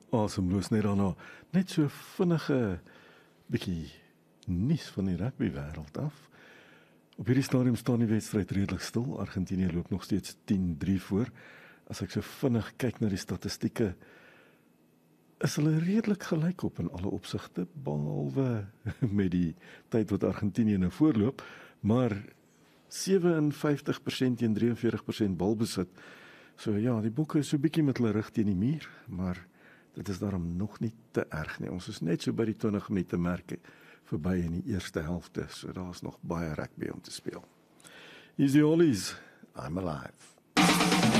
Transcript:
asemloos net daarna. Net so vinnige bietjie nuus van die rugbywêreld af. Op hierdie stadium staan die wedstryd redelik stil. Argentinië loop nog steeds 10-3 voor. As ek so vinnig kyk na die statistieke, is hulle redelik gelyk op in alle opsigte, behalwe met die tyd wat Argentinië nou voorloop, maar 57% teen 43% balbesit. So ja, die boeke is so bietjie met hulle rug teen die muur, maar dit is daarom nog nie te erg nie. Ons is net so by die 20 minute merke verby in die eerste helfte, so daar is nog baie rugby om te speel. Easy Ollies, I'm alive.